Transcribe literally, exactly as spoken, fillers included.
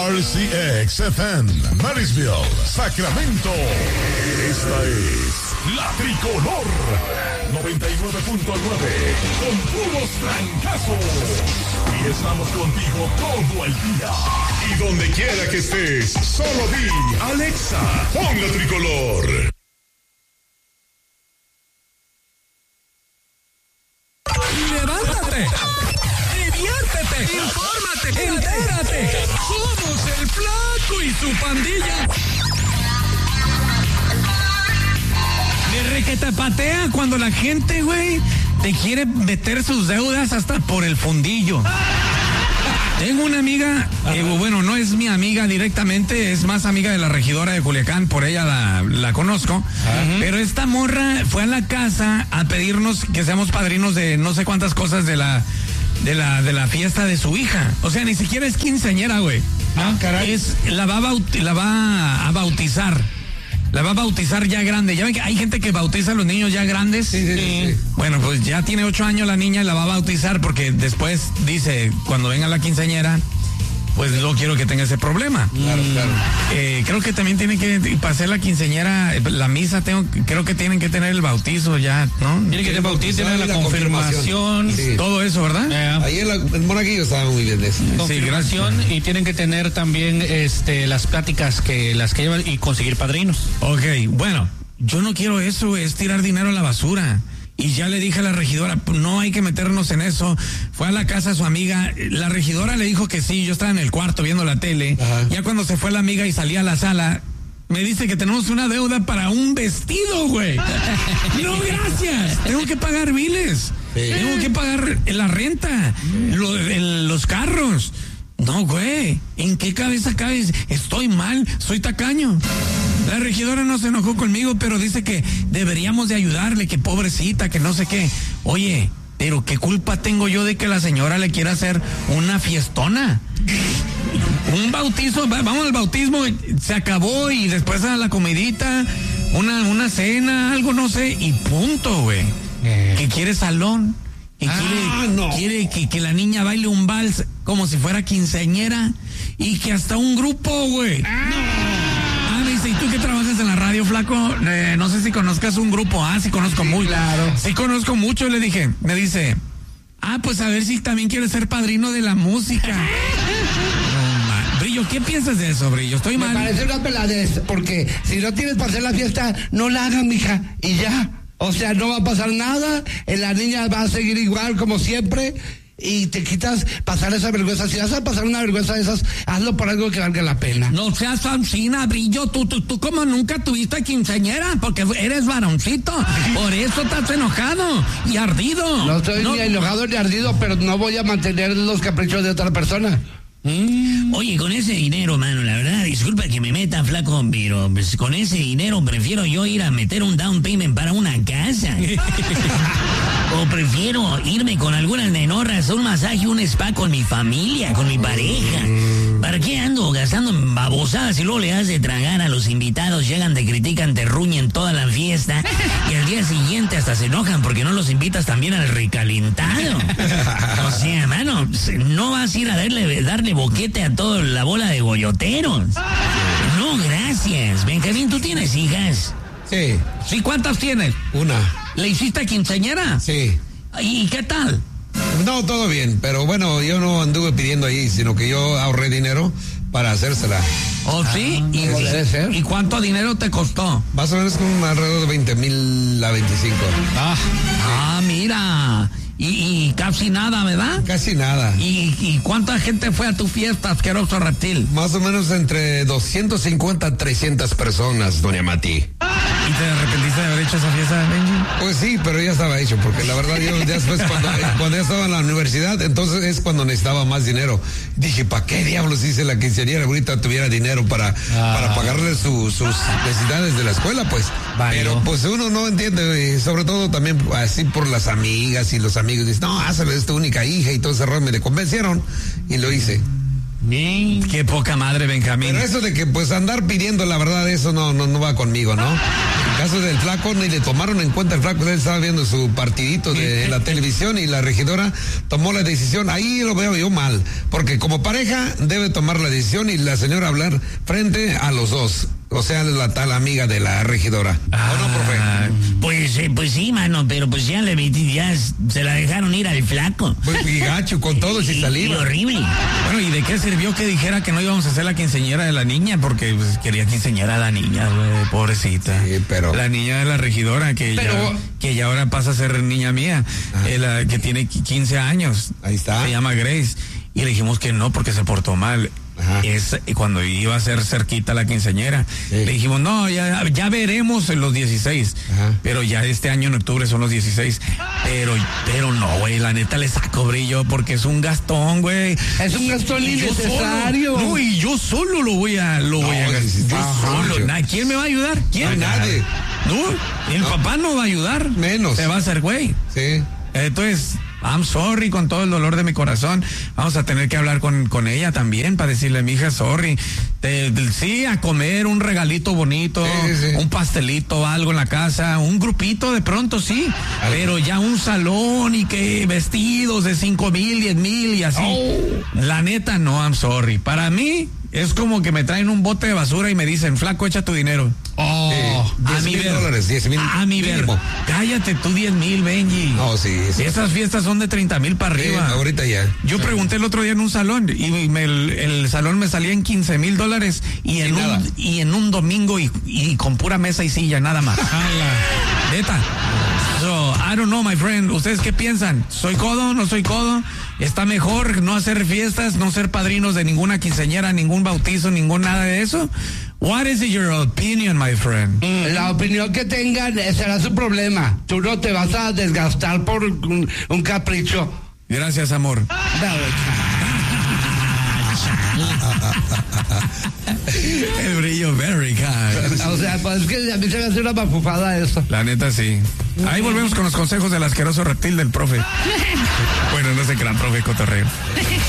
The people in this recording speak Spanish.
R C X F M, Marysville, Sacramento. Esta es La Tricolor noventa y nueve punto nueve, con puros trancazos. Y estamos contigo todo el día. Y donde quiera que estés, solo di, Alexa, pon La Tricolor. Levántate, diviértete, infórmate, entérate. Somos el Flaco y su pandilla. Me requete patea cuando la gente, güey, te quiere meter sus deudas hasta por el fundillo. Tengo una amiga, eh, bueno, no es mi amiga directamente, es más amiga de la regidora de Culiacán, por ella la, la conozco. Uh-huh. Pero esta morra fue a la casa a pedirnos que seamos padrinos de no sé cuántas cosas de la de la de la fiesta de su hija. O sea, ni siquiera es quinceañera, güey. Ah, caray. Es la va a baut- la va a bautizar. La va a bautizar ya grande. Ya ven que hay gente que bautiza a los niños ya grandes. Sí, sí, sí, sí. Bueno, pues ya tiene ocho años la niña y la va a bautizar porque después dice, cuando venga la quinceañera, pues no quiero que tenga ese problema. Claro, claro. Eh, creo que también tiene que, para hacer la quinceañera, la misa, tengo, creo que tienen que tener el bautizo ya, ¿no? Tiene que tener bautizo, tiene la, la confirmación, sí. Todo eso, ¿verdad? Eh, Ahí el, el monaguillo estaba muy bien de eso. confirmación, sí, y tienen que tener también este las pláticas que las que llevan y conseguir padrinos. Ok, bueno, yo no quiero eso, es tirar dinero a la basura. Y ya le dije a la regidora, no hay que meternos en eso. Fue a la casa de su amiga, la regidora le dijo que sí, yo estaba en el cuarto viendo la tele. Ajá. Ya cuando se fue la amiga y salía a la sala, me dice que tenemos una deuda para un vestido, güey. No, gracias. Tengo que pagar biles. Sí. Tengo que pagar la renta, lo, el, los carros. No, güey, ¿en qué cabeza cabes? Estoy mal, soy tacaño. La regidora no se enojó conmigo, pero dice que deberíamos de ayudarle, que pobrecita, que no sé qué. Oye, pero ¿qué culpa tengo yo de que la señora le quiera hacer una fiestona? Un bautizo, vamos al bautismo, se acabó y después a la comidita, una, una cena, algo no sé, y punto, güey. Eh. Que quiere salón. Que ah, quiere, no. quiere que, que la niña baile un vals como si fuera quinceañera y que hasta un grupo, güey. Ah. ah, me dice, ¿y tú que trabajas en la radio, flaco? Eh, no sé si conozcas un grupo. Ah, sí conozco sí, muy. Claro. Sí conozco mucho, le dije. Me dice, ah, pues a ver si también quieres ser padrino de la música. No, man. Brillo, ¿qué piensas de eso, Brillo? Estoy mal. Me parece una peladez, porque si no tienes para hacer la fiesta, no la hagan, mija, y ya. O sea, no va a pasar nada, la niña va a seguir igual como siempre y te quitas pasar esa vergüenza. Si vas a pasar una vergüenza de esas, hazlo por algo que valga la pena. No seas fancina, Brillo, tú, tú, tú como nunca tuviste quinceañera, porque eres varoncito, por eso estás enojado y ardido. No estoy no. ni enojado ni ardido, pero no voy a mantener los caprichos de otra persona. Mm. Oye, con ese dinero, mano, la verdad, disculpa que me meta, flaco, pero pues, con ese dinero prefiero yo ir a meter un down payment para una casa. O prefiero irme con algunas nenorras a un masaje, un spa con mi familia, con mi pareja. ¿Para qué ando gastando en babosadas y luego le das de tragar a los invitados? Llegan, te critican, te ruñen toda la fiesta y al día siguiente hasta se enojan porque no los invitas también al recalentado. O sea, mano, no vas a ir a darle, darle boquete a toda la bola de goyoteros. No, gracias. Benjamín, ¿tú tienes hijas? Sí. ¿Sí? ¿Cuántas tienes? Una. ¿Le hiciste quinceañera? Sí. ¿Y qué tal? No, todo bien, pero bueno, yo no anduve pidiendo ahí, sino que yo ahorré dinero para hacérsela. ¿Oh, sí? Ah, ¿Y, puede ser. ¿Y cuánto dinero te costó? Más o menos como alrededor de veinte mil a veinticinco. Ah, ah mira. Y, y casi nada, ¿verdad? Casi nada. ¿Y, ¿Y cuánta gente fue a tu fiesta, asqueroso reptil? Más o menos entre doscientas cincuenta a trescientas personas, doña Mati. ¿Y te arrepentiste de haber hecho esa fiesta, Benji? Pues sí, pero ya estaba hecho, porque la verdad yo después cuando, cuando ya estaba en la universidad, entonces es cuando necesitaba más dinero. Dije, ¿para qué diablos hice la quinceañera? Ahorita tuviera dinero para, ah. para pagarle su, sus necesidades de la escuela, pues. Vale. Pero pues uno no entiende, sobre todo también así por las amigas y los amigos. Dicen, no, hazle, es tu única hija y todo ese rollo. Me convencieron y lo hice. Bien. Qué poca madre, Benjamín. Pero eso de que pues andar pidiendo, la verdad, eso no, no, no va conmigo, ¿no? caso del flaco, ni le tomaron en cuenta el flaco, él estaba viendo su partidito de la televisión y la regidora tomó la decisión. Ahí lo veo yo mal, porque como pareja debe tomar la decisión y la señora hablar frente a los dos. O sea, la tal amiga de la regidora. Ah, ¿O no, profe? Pues, eh, pues sí, mano, pero pues ya le ya se la dejaron ir al flaco. Pues y gacho, con todo y Y saliva. horrible. Bueno, ¿y de qué sirvió que dijera que no íbamos a hacer la quinceañera de la niña? Porque pues, quería quinceañera a la niña, güey, pobrecita. Sí, pero- La niña de la regidora, que, Pero- ya, que ya ahora pasa a ser niña mía, eh, la que tiene quince años. Ahí está. Se llama Grace. Y le dijimos que no, porque se portó mal. Ajá. Es cuando iba a ser cerquita la quinceañera. Sí. Le dijimos, no, ya, ya veremos en los dieciséis. Ajá. Pero ya este año en octubre son los dieciséis. Pero, pero no, güey, la neta le saco brillo porque es un gastón, güey. Es un gastón Y yo innecesario. solo- no, y yo solo lo voy a, lo No, voy a sí, gastar. sí, Yo ajá, solo. yo- Na- ¿Quién me va a ayudar? ¿Quién? No hay nadie. No, el papá no va a ayudar. Menos. Se va a hacer güey. Sí. Entonces, I'm sorry con todo el dolor de mi corazón. Vamos a tener que hablar con, con ella también para decirle, mija, sorry. Te- te- sí, a comer un regalito bonito, Sí, sí. un pastelito, algo en la casa, un grupito de pronto, sí. Pero ya un salón y que vestidos de cinco mil, diez mil y así. La neta, no, I'm sorry. Para mí, es como que me traen un bote de basura y me dicen, flaco, echa tu dinero. Oh, Sí, a diez mi mil ver. dólares, diez mil A mi ver. mínimo. Cállate tú, diez mil, Benji. No, sí, sí. Esas fiestas son de treinta mil para Sí, arriba. ahorita ya. Yo pregunté el otro día en un salón y me- el, el salón me salía en quince mil dólares y en Sin nada. un y en un domingo y, y con pura mesa y silla, nada más. Neta. So, I don't know, my friend. ¿Ustedes qué piensan? ¿Soy codo? ¿No soy codo? ¿Está mejor no hacer fiestas, no ser padrinos de ninguna quinceañera, ningún bautizo, ningún nada de eso? What is your opinion, my friend? La opinión que tengan eh, será su problema. Tú no te vas a desgastar por un, un capricho. Gracias, amor. El brillo very kind. O sea, pues es que a mí se me hace una mafufada eso. La neta sí. Ahí volvemos con los consejos del asqueroso reptil del profe. Bueno, no sé qué gran profe cotorreo.